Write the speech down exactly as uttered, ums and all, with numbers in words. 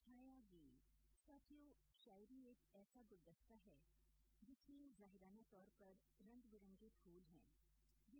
छाया गीत। साथियों, शायरी एक ऐसा गुलदस्ता है जिसमें जाहिराना तौर पर रंग बिरंगे फूल हैं,